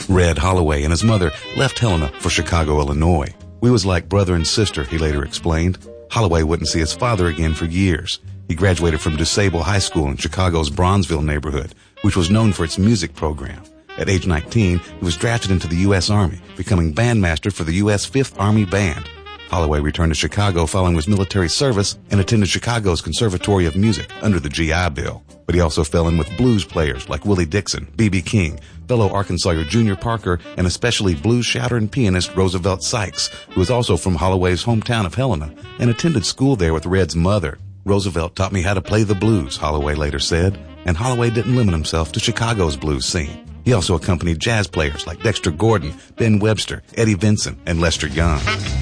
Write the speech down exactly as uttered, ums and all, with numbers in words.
Red Holloway and his mother left Helena for Chicago, Illinois. We was like brother and sister, he later explained. Holloway wouldn't see his father again for years. He graduated from DuSable High School in Chicago's Bronzeville neighborhood, which was known for its music program. At age nineteen, he was drafted into the U S Army, becoming bandmaster for the U S fifth Army Band. Holloway returned to Chicago following his military service and attended Chicago's Conservatory of Music under the G I Bill. But he also fell in with blues players like Willie Dixon, B B King, fellow Arkansas Junior Parker, and especially blues shouter and pianist Roosevelt Sykes, who was also from Holloway's hometown of Helena and attended school there with Red's mother. Roosevelt taught me how to play the blues, Holloway later said, and Holloway didn't limit himself to Chicago's blues scene. He also accompanied jazz players like Dexter Gordon, Ben Webster, Eddie Vincent, and Lester Young.